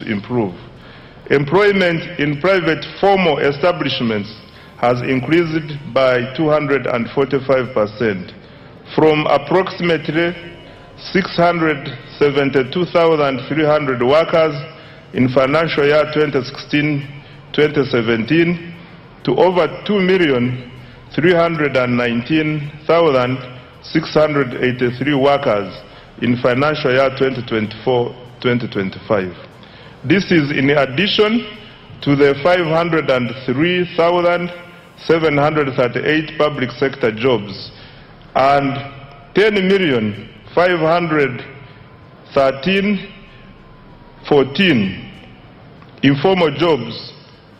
improve. Employment in private formal establishments has increased by 245%, from approximately 672,300 workers in financial year 2016-2017 to over 2,319,683 workers in financial year 2024-2025. This is in addition to the 503,738 public sector jobs and 10,513,14 informal jobs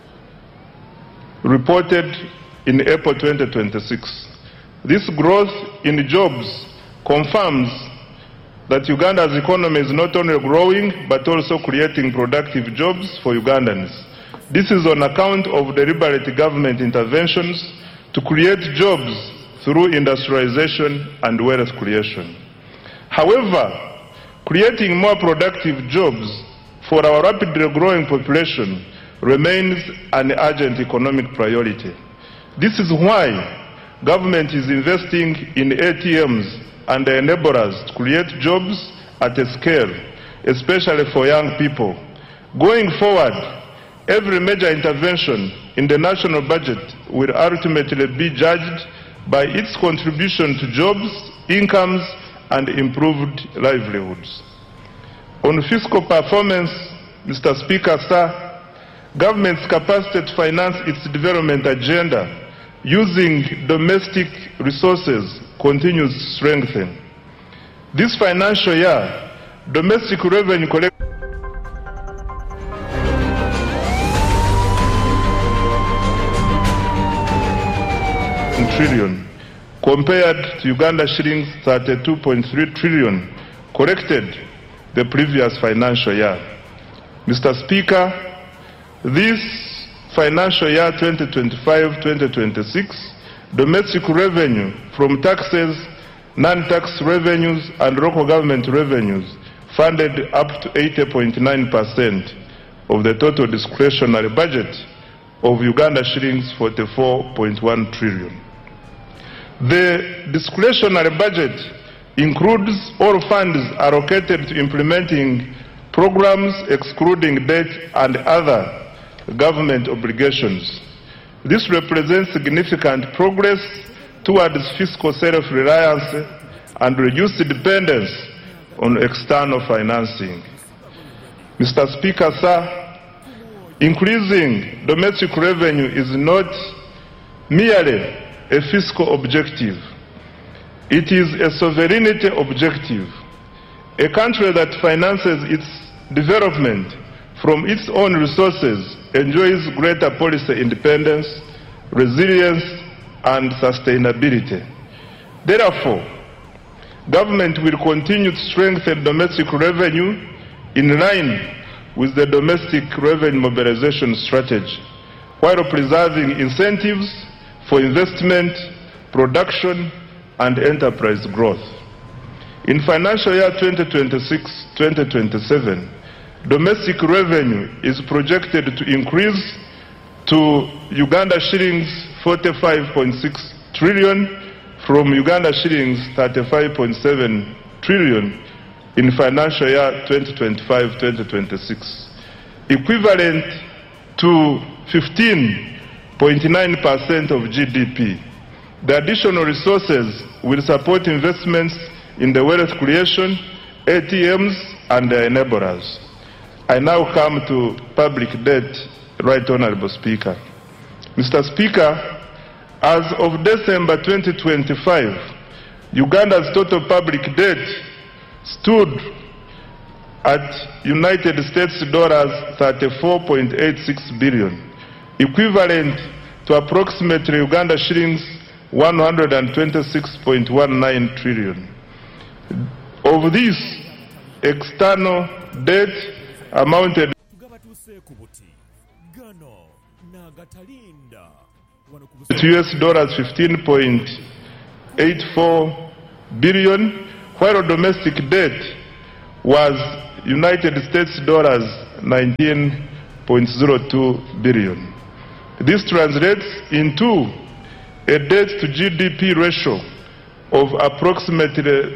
reported in April 2026. This growth in jobs confirms that Uganda's economy is not only growing but also creating productive jobs for Ugandans. This is on account of deliberate government interventions to create jobs through industrialization and wealth creation. However, creating more productive jobs for our rapidly growing population remains an urgent economic priority. This is why government is investing in ATMs and enablers to create jobs at a scale, especially for young people. Going forward, every major intervention in the national budget will ultimately be judged by its contribution to jobs, incomes, and improved livelihoods. On fiscal performance, Mr. Speaker, sir, government's capacity to finance its development agenda using domestic resources continues to strengthen. This financial year, domestic revenue collection trillion compared to Uganda shillings 32.3 trillion collected the previous financial year. Mr. Speaker, this financial year 2025-2026, domestic revenue from taxes, non-tax revenues, and local government revenues funded up to 80.9% of the total discretionary budget of Uganda shillings 44.1 trillion. The discretionary budget includes all funds allocated to implementing programs excluding debt and other government obligations. This represents significant progress towards fiscal self-reliance and reduced dependence on external financing. Mr. Speaker, sir, increasing domestic revenue is not merely a fiscal objective. It is a sovereignty objective. A country that finances its development from its own resources enjoys greater policy independence, resilience, and sustainability. Therefore, government will continue to strengthen domestic revenue in line with the domestic revenue mobilization strategy, while preserving incentives for investment, production, and enterprise growth. In financial year 2026-2027, domestic revenue is projected to increase to Uganda shillings 45.6 trillion from Uganda shillings 35.7 trillion in financial year 2025-2026, equivalent to 15.9% of GDP. The additional resources will support investments in the wealth creation, ATMs, and the enablers. I now come to public debt, Right Honorable Speaker. Mr. Speaker, as of December 2025, Uganda's total public debt stood at United States dollars 34.86 billion, equivalent to approximately Uganda shillings 126.19 trillion. Of this, external debt amounted to US dollars 15.84 billion, while domestic debt was United States dollars 19.02 billion. This translates into a debt to GDP ratio of approximately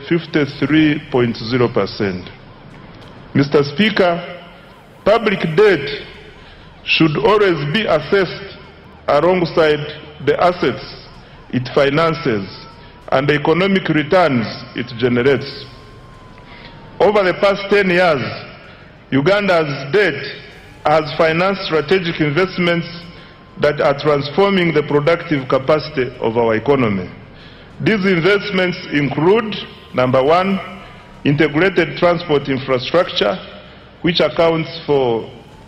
53.0%. Mr. Speaker, public debt should always be assessed alongside the assets it finances and the economic returns it generates. Over the past 10 years, Uganda's debt has financed strategic investments that are transforming the productive capacity of our economy. These investments include, number one, integrated transport infrastructure, which accounts for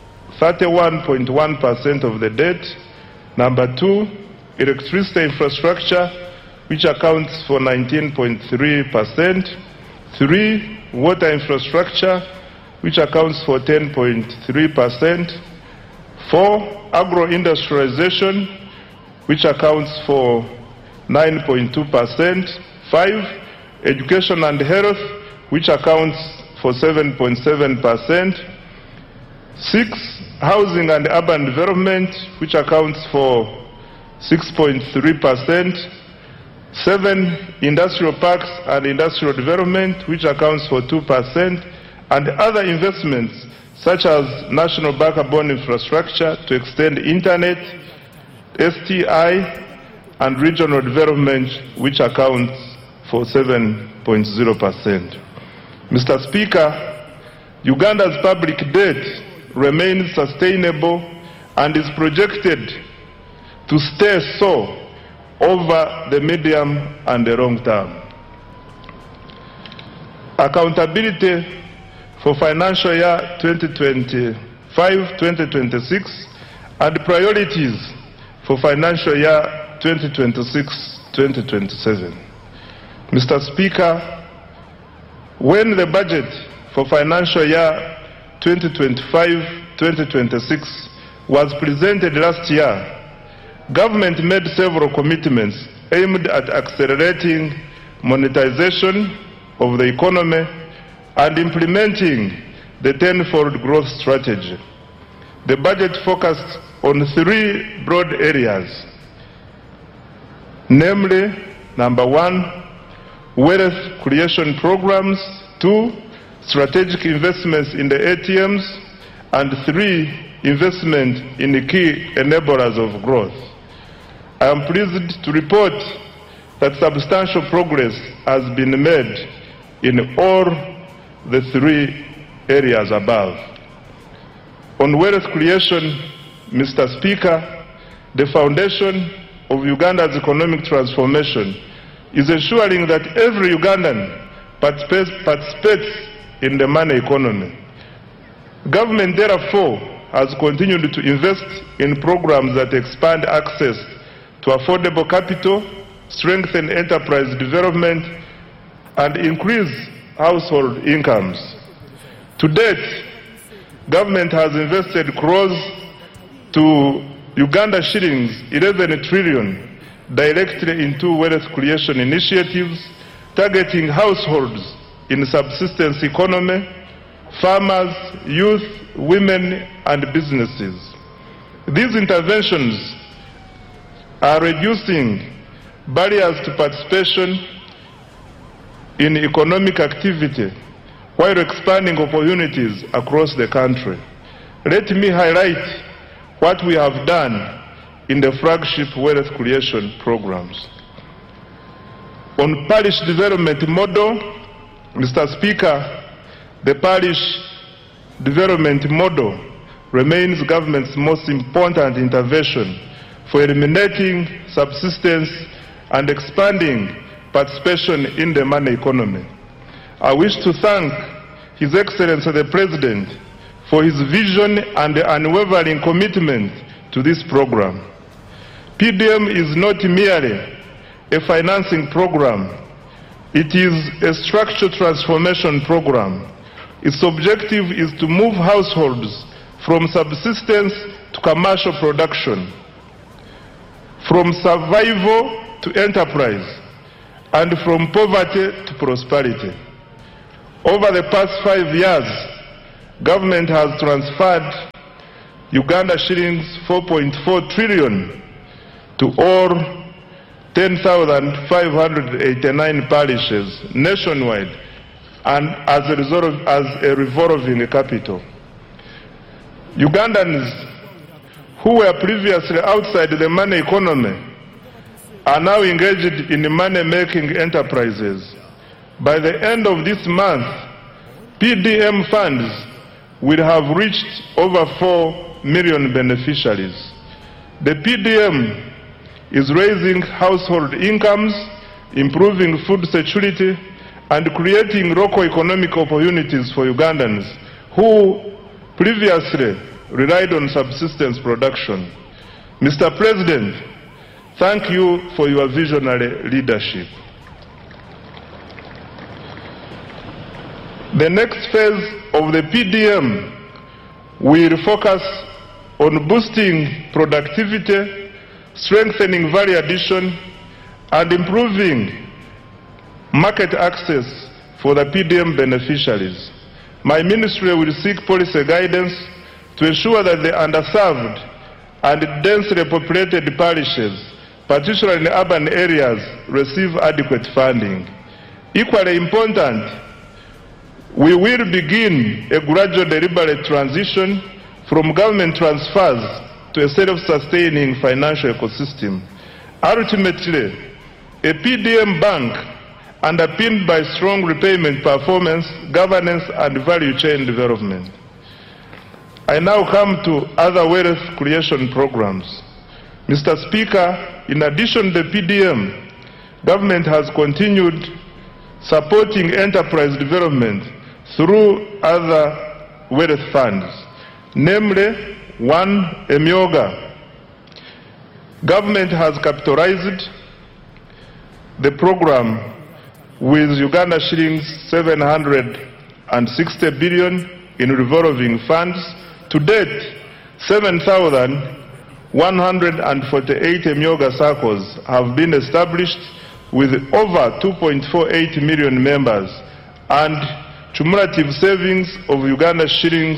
31.1% of the debt. Number two, electricity infrastructure, which accounts for 19.3%. Three, water infrastructure, which accounts for 10.3%. Four, agro-industrialization, which accounts for 9.2%. Five, education and health, which accounts for 7.7%. Six, housing and urban development, which accounts for 6.3%. Seven, industrial parks and industrial development, which accounts for 2%, and other investments such as national backbone infrastructure to extend internet, STI, and regional development, which accounts for 7.0%. Mr. Speaker, Uganda's public debt remains sustainable and is projected to stay so over the medium and the long term. Accountability for financial year 2025-2026 and priorities for financial year 2026-2027. Mr. Speaker, when the budget for financial year 2025-2026 was presented last year, government made several commitments aimed at accelerating monetization of the economy and implementing the tenfold growth strategy. The budget focused on three broad areas, namely, number one, wealth creation programs, two, strategic investments in the ATMs, and three, investment in the key enablers of growth. I am pleased to report that substantial progress has been made in all the three areas above. On wealth creation, Mr. Speaker, the foundation of Uganda's economic transformation is ensuring that every Ugandan participates in the money economy. Government, therefore, has continued to invest in programs that expand access to affordable capital, strengthen enterprise development, and increase household incomes. To date, government has invested close to Uganda shillings 11 trillion directly into wealth creation initiatives targeting households in subsistence economy, farmers, youth, women, and businesses. These interventions are reducing barriers to participation in economic activity while expanding opportunities across the country. Let me highlight what we have done in the flagship wealth creation programs. On parish development model, Mr. Speaker, the parish development model remains government's most important intervention for eliminating subsistence and expanding participation in the money economy. I wish to thank His Excellency the President for his vision and unwavering commitment to this program. PDM is not merely a financing program, it is a structural transformation program. Its objective is to move households from subsistence to commercial production, from survival to enterprise, and from poverty to prosperity. Over the past 5 years, government has transferred Uganda shillings 4.4 trillion to all 10,589 parishes nationwide and as a revolving capital. Ugandans who were previously outside the money economy are now engaged in money-making enterprises. By the end of this month, PDM funds will have reached over 4 million beneficiaries. The PDM is raising household incomes, improving food security, and creating local economic opportunities for Ugandans who previously relied on subsistence production. Mr. President, thank you for your visionary leadership. The next phase of the PDM will focus on boosting productivity, strengthening value addition, and improving market access for the PDM beneficiaries. My ministry will seek policy guidance to ensure that the underserved and densely populated parishes, particularly in urban areas, receive adequate funding. Equally important, we will begin a gradual deliberate transition from government transfers to a self-sustaining financial ecosystem. Ultimately, a PDM bank underpinned by strong repayment performance, governance, and value chain development. I now come to other wealth creation programs. Mr. Speaker, in addition to the PDM, government has continued supporting enterprise development through other wealth funds, namely, 1, Emyoga. Government has capitalized the program with Uganda shillings 760 billion in revolving funds. To date, 7,148 Emyoga circles have been established with over 2.48 million members and cumulative savings of Uganda shillings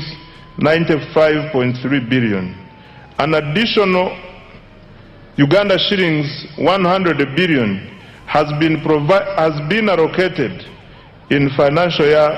95.3 billion. An additional Uganda shillings 100 billion has been allocated in financial year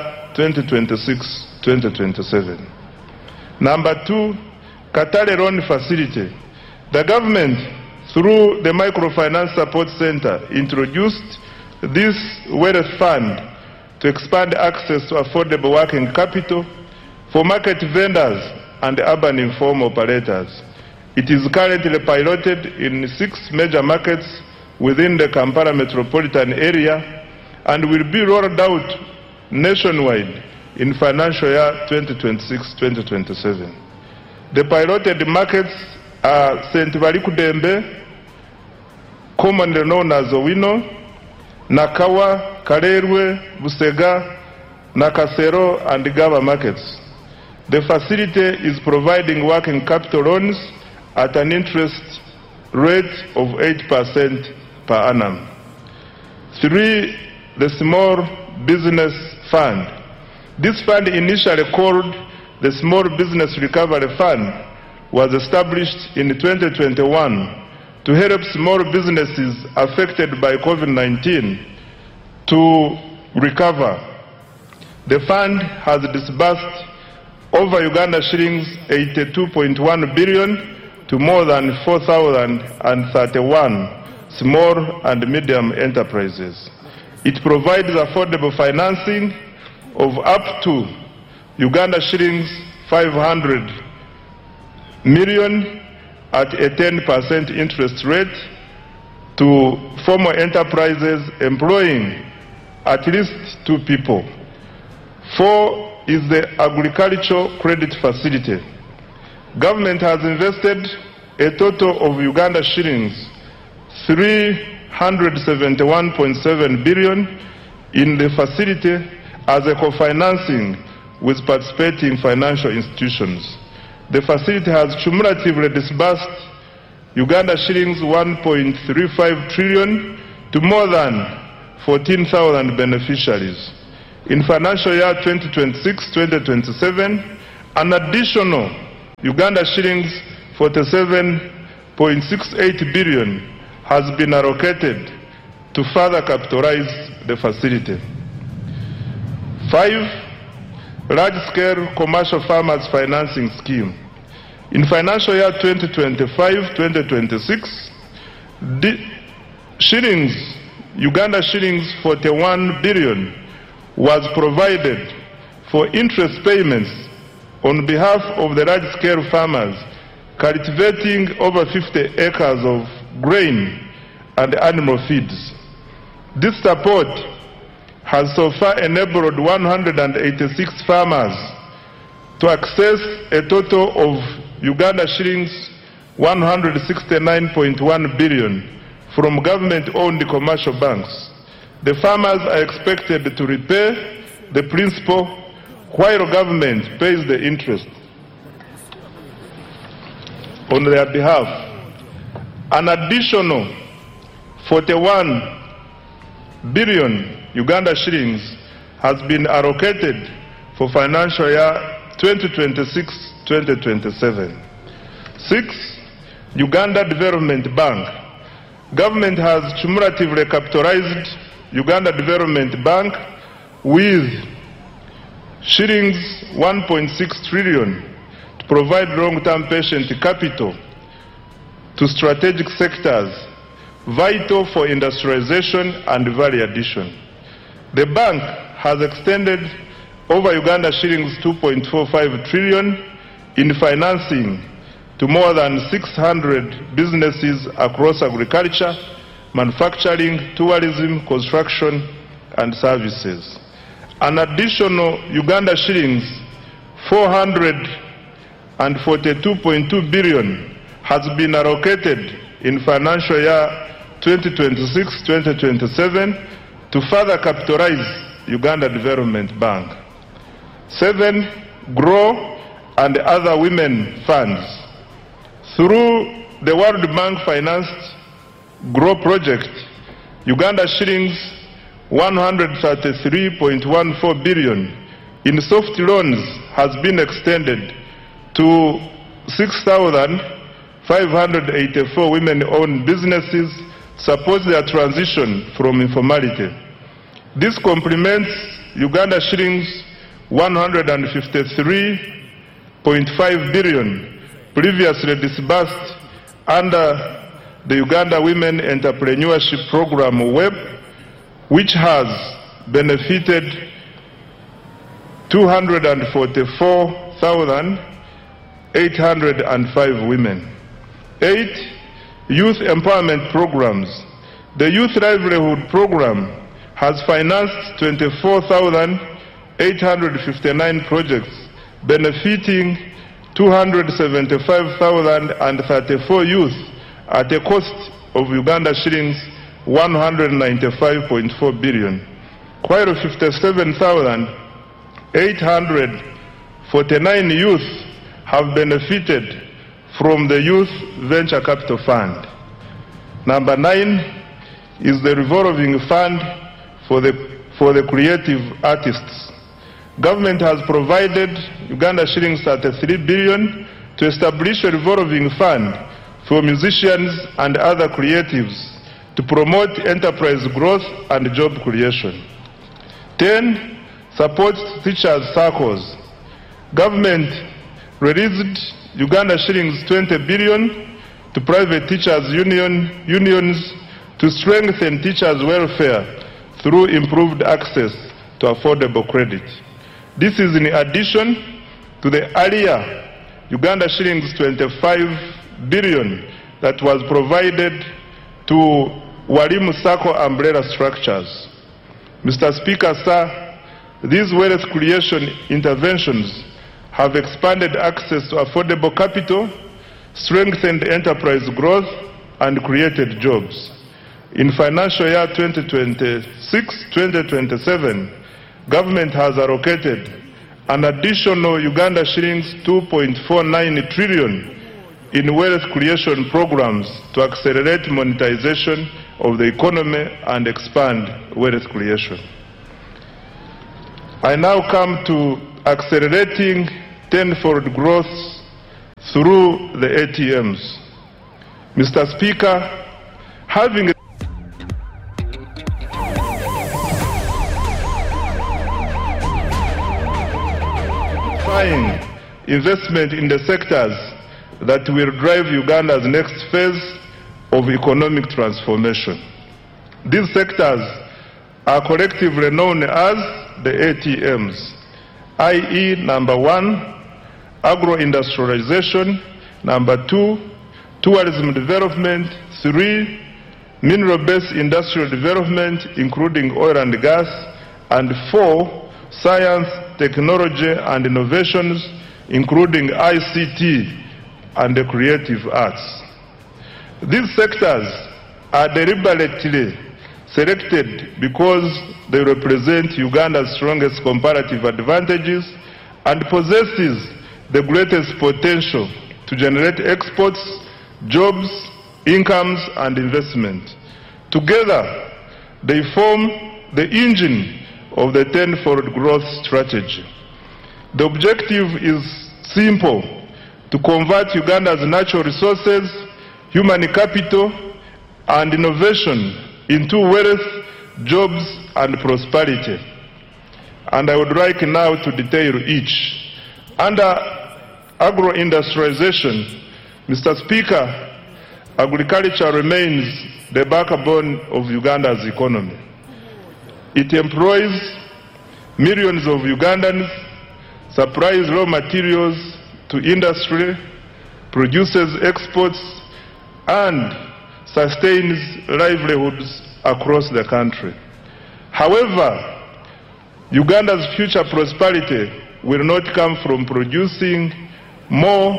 2026-2027. Number 2, Katale Loan Facility. The government, through the Microfinance Support Center, introduced this wealth fund to expand access to affordable working capital for market vendors and urban informal operators. It is currently piloted in 6 major markets within the Kampala metropolitan area and will be rolled out nationwide in financial year 2026-2027. The piloted markets are St. Barikudembe, commonly known as Owino, Nakawa, Karerwe, Busega, Nakasero, and Gaba markets. The facility is providing working capital loans at an interest rate of 8% per annum. 3, the Small Business Fund. This fund, initially called the Small Business Recovery Fund, was established in 2021 to help small businesses affected by COVID-19 to recover. The fund has disbursed over Uganda shillings 82.1 billion to more than 4,031 small and medium enterprises. It provides affordable financing of up to Uganda shillings 500 million at a 10% interest rate to formal enterprises employing at least 2 people. 4 is the Agricultural Credit Facility. Government has invested a total of Uganda shillings 371.7 billion in the facility as a co-financing with participating financial institutions. The facility has cumulatively disbursed Uganda shillings 1.35 trillion to more than 14,000 beneficiaries. In financial year 2026-2027, an additional Uganda shillings 47.68 billion has been allocated to further capitalize the facility. 5. Large-scale commercial farmers financing scheme. In financial year 2025-2026, Uganda shillings 41 billion was provided for interest payments on behalf of the large-scale farmers cultivating over 50 acres of grain and animal feeds. This support has so far enabled 186 farmers to access a total of Uganda shillings 169.1 billion from government-owned commercial banks. The farmers are expected to repay the principal while government pays the interest on their behalf. An additional 41 billion Uganda shillings has been allocated for financial year 2026-2027. 6. Uganda Development Bank. Government has cumulatively capitalized Uganda Development Bank with shillings 1.6 trillion to provide long-term patient capital to strategic sectors vital for industrialization and value addition. The bank has extended over Uganda shillings 2.45 trillion in financing to more than 600 businesses across agriculture, manufacturing, tourism, construction, and services. An additional Uganda shillings 442.2 billion has been allocated in financial year 2026-2027 to further capitalize Uganda Development Bank. 7. GROW and other women funds. Through the World Bank financed GROW project, Uganda shillings 133.14 billion in soft loans has been extended to 6,584 women-owned businesses support their transition from informality. This complements Uganda shillings 153.5 billion previously disbursed under the Uganda Women Entrepreneurship Program WEP, which has benefited 244,805 women. 8. Youth empowerment programs. The Youth Livelihood Program has financed 24,859 projects benefiting 275,034 youth at a cost of Uganda shillings 195.4 billion, while 57,849 youth have benefited from the Youth Venture Capital Fund. Number 9 is the revolving fund for the creative artists. Government has provided Uganda shillings 33 billion to establish a revolving fund for musicians and other creatives to promote enterprise growth and job creation. 10. Support teachers' circles. Government released Uganda shillings 20 billion to private teachers' unions to strengthen teachers' welfare through improved access to affordable credit. This is in addition to the earlier Uganda shillings 25 billion that was provided to Walimu Sacco umbrella structures. Mr. Speaker, sir, these wealth creation interventions have expanded access to affordable capital, strengthened enterprise growth, and created jobs. In financial year 2026-2027, government has allocated an additional Uganda shillings 2.49 trillion in wealth creation programs to accelerate monetization of the economy and expand wealth creation. I now come to accelerating tenfold growth through the ATMs. Mr. Speaker, having investment in the sectors that will drive Uganda's next phase of economic transformation. These sectors are collectively known as the ATMs, i.e. number 1, agro-industrialization, number 2, tourism development, 3, mineral-based industrial development, including oil and gas, and 4, science, technology and innovations, including ICT and the creative arts. These sectors are deliberately selected because they represent Uganda's strongest comparative advantages and possesses the greatest potential to generate exports, jobs, incomes and investment. Together, they form the engine of the tenfold growth strategy. The objective is simple: to convert Uganda's natural resources, human capital and innovation into wealth, jobs and prosperity. And I would like now to detail each. Under agro-industrialization, Mr. Speaker, agriculture remains the backbone of Uganda's economy. It employs millions of Ugandans, supplies raw materials to industry, produces exports, and sustains livelihoods across the country. However, Uganda's future prosperity will not come from producing more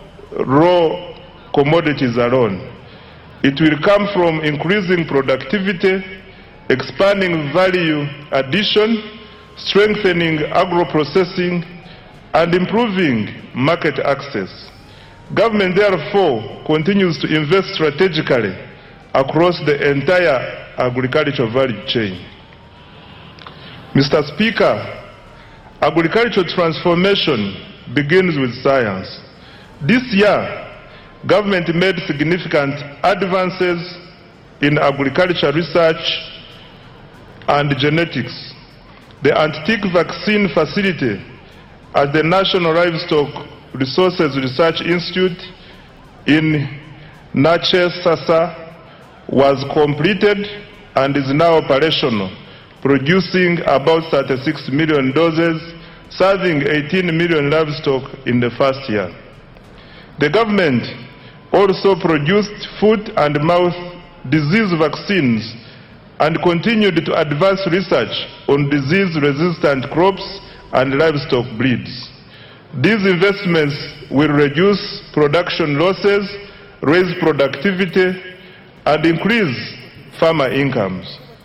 raw commodities alone. It will come from increasing productivity, expanding value addition, strengthening agro-processing, and improving market access. Government, therefore, continues to invest strategically across the entire agricultural value chain. Mr. Speaker, agricultural transformation begins with science. This year, government made significant advances in agriculture research and genetics. The Antique Vaccine Facility at the National Livestock Resources Research Institute in Nache Sasa was completed and is now operational, producing about 36 million doses, serving 18 million livestock in the first year. The government also produced foot and mouth disease vaccines and continued to advance research on disease-resistant crops and livestock breeds. These investments will reduce production losses, raise productivity, and increase farmer incomes.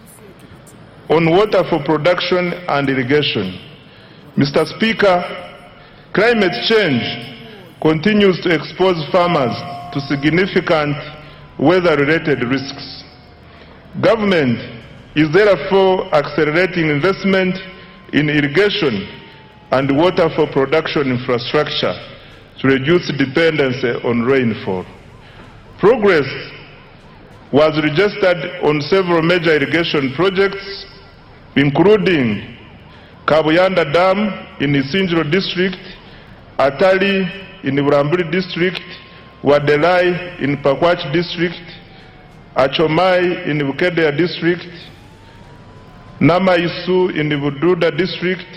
On water for production and irrigation, Mr. Speaker, climate change continues to expose farmers to significant weather-related risks. Government is therefore accelerating investment in irrigation and water for production infrastructure to reduce dependency on rainfall. Progress was registered on several major irrigation projects, including Kabuyanda Dam in Isinjiro District, Atali in Buramburi District, Wadelai in Pakwach District, Achomai in Bukedea District, Namaisu in Bududa District,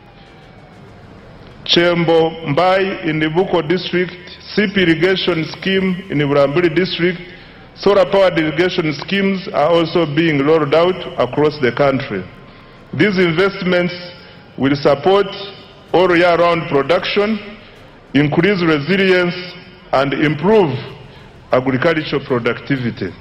Chembo Mbai in Buko District, SIP irrigation scheme in Buramburi District. Solar-powered irrigation schemes are also being rolled out across the country. These investments will support all year-round production, increase resilience, and improve agricultural productivity.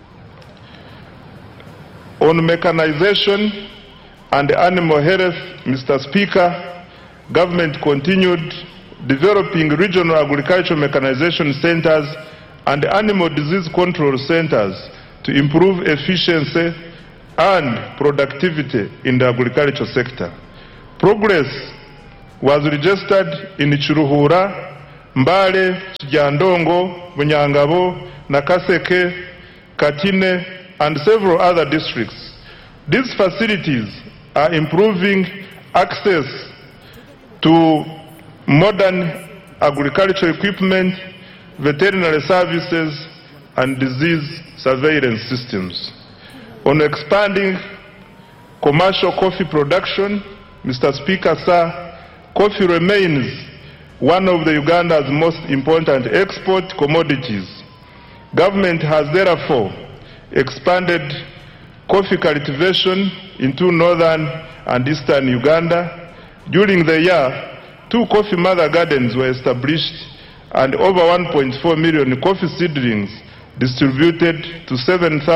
On mechanization and animal health, Mr. Speaker, government continued developing regional agricultural mechanization centers and animal disease control centers to improve efficiency and productivity in the agricultural sector. Progress was registered in Chiruhura, Mbale, Kijandongo, Bunyangabo, Nakaseke, Katine, and several other districts. These facilities are improving access to modern agricultural equipment, veterinary services, and disease surveillance systems. On expanding commercial coffee production, Mr. Speaker, sir, coffee remains one of the Uganda's most important export commodities. Government has therefore expanded coffee cultivation into northern and eastern Uganda. During the year, 2 coffee mother gardens were established and over 1.4 million coffee seedlings distributed to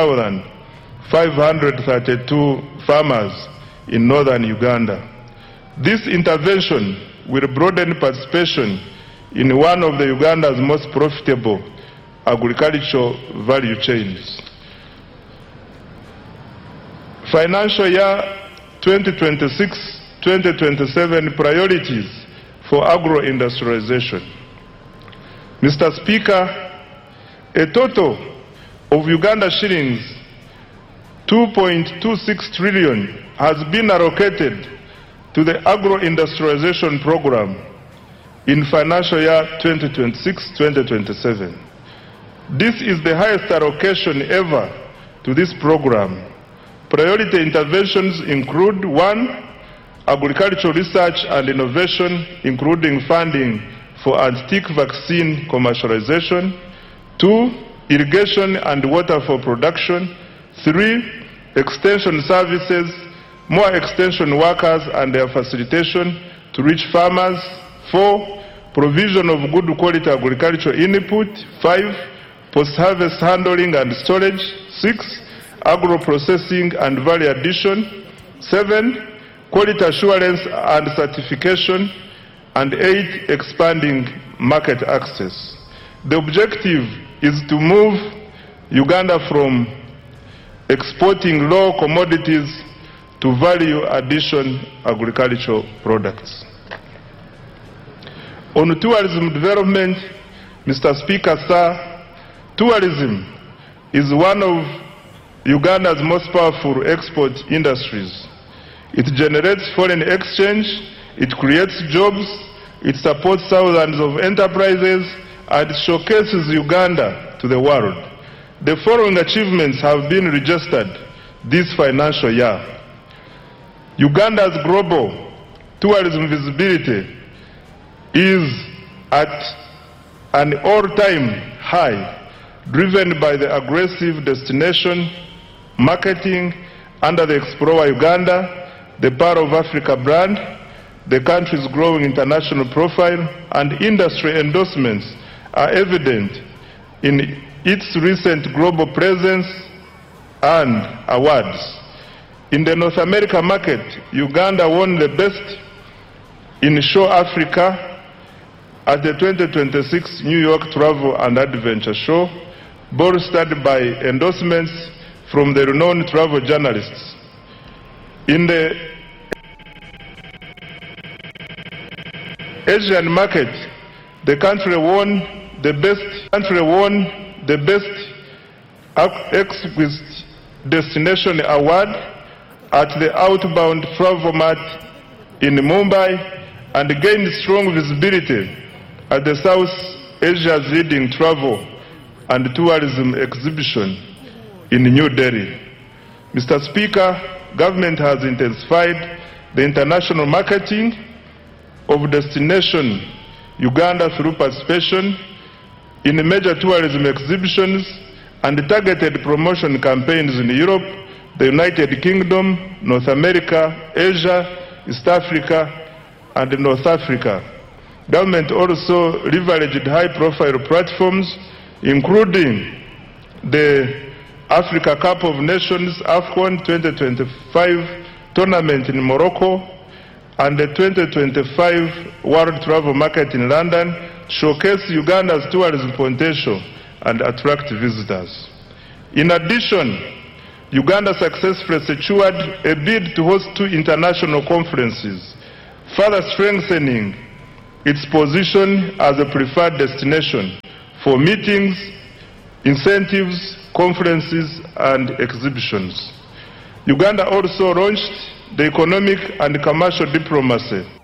7,532 farmers in northern Uganda. This intervention will broaden participation in one of the Uganda's most profitable agricultural value chains. Financial year 2026-2027 priorities for agro-industrialization. Mr. Speaker, a total of Uganda shillings 2.26 trillion has been allocated to the agro-industrialization program in financial year 2026-2027. This is the highest allocation ever to this program. Priority interventions include 1. Agricultural research and innovation, including funding for anti-tick vaccine commercialization. 2. Irrigation and water for production. 3. Extension services, more extension workers and their facilitation to reach farmers. 4. Provision of good quality agricultural input. 5. Post-harvest handling and storage. 6. Agro-processing and value addition. 7. Quality assurance and certification. And 8. Expanding market access. The objective is to move Uganda from exporting low commodities to value addition agricultural products. On tourism development, Mr. Speaker, sir, tourism is one of Uganda's most powerful export industries. It generates foreign exchange, it creates jobs, it supports thousands of enterprises, and showcases Uganda to the world. The following achievements have been registered this financial year. Uganda's global tourism visibility is at an all-time high, driven by the aggressive destination marketing under the Explore Uganda, the Power of Africa brand, the country's growing international profile, and industry endorsements are evident in its recent global presence and awards. In the North America market, Uganda won the Best in Show Africa at the 2026 New York Travel and Adventure Show, bolstered by endorsements from the renowned travel journalists. In the Asian market, the country won the Best Exquisite Destination Award at the Outbound Travel Mart in Mumbai and gained strong visibility at the South Asia's leading travel and tourism exhibition in New Delhi. Mr. Speaker, government has intensified the international marketing of destination Uganda through participation in major tourism exhibitions and targeted promotion campaigns in Europe, the United Kingdom, North America, Asia, East Africa, and North Africa. Government also leveraged high-profile platforms, including the Africa Cup of Nations AFCON 2025 tournament in Morocco and the 2025 World Travel Market in London, showcase Uganda's tourism potential and attract visitors. In addition, Uganda successfully secured a bid to host 2 international conferences, further strengthening its position as a preferred destination for meetings, incentives, conferences, and exhibitions. Uganda also launched the economic and commercial diplomacy